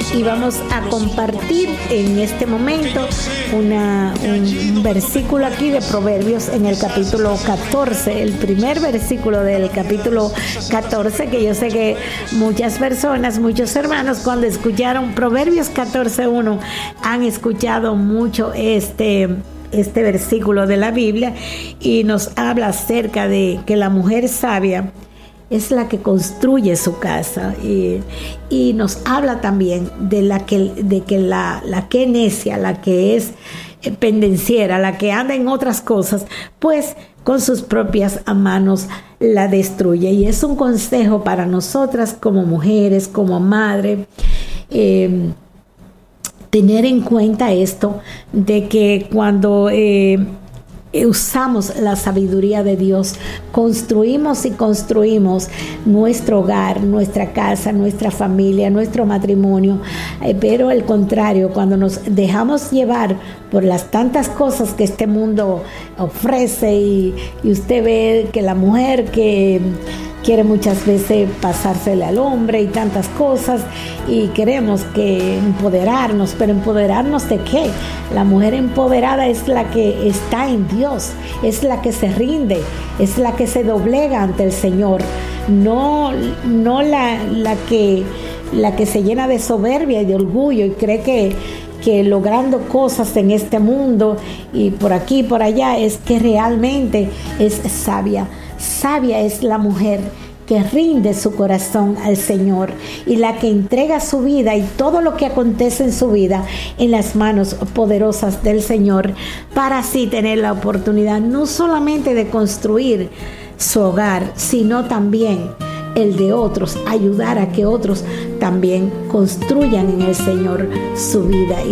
y vamos a compartir en este momento un versículo aquí de Proverbios en el capítulo 14, el primer versículo del capítulo 14, que yo sé que muchas personas, muchos hermanos, cuando escucharon Proverbios 14:1 han escuchado mucho este versículo de la Biblia, y nos habla acerca de que la mujer sabia es la que construye su casa, y nos habla también de la que necia, la que es pendenciera, la que anda en otras cosas, pues con sus propias manos la destruye. Y es un consejo para nosotras como mujeres, como madre, tener en cuenta esto, de que cuando usamos la sabiduría de Dios, construimos nuestro hogar, nuestra casa, nuestra familia, nuestro matrimonio, pero al contrario, cuando nos dejamos llevar por las tantas cosas que este mundo ofrece, y usted ve que la mujer que quiere muchas veces pasársele al hombre y tantas cosas, y queremos que empoderarnos, pero ¿empoderarnos de qué? La mujer empoderada es la que está en Dios, es la que se rinde, es la que se doblega ante el Señor, no la que se llena de soberbia y de orgullo y cree que logrando cosas en este mundo y por aquí y por allá es que realmente es sabia. Sabia es la mujer que rinde su corazón al Señor, y la que entrega su vida y todo lo que acontece en su vida en las manos poderosas del Señor, para así tener la oportunidad no solamente de construir su hogar, sino también el de otros, ayudar a que otros también construyan en el Señor su vida.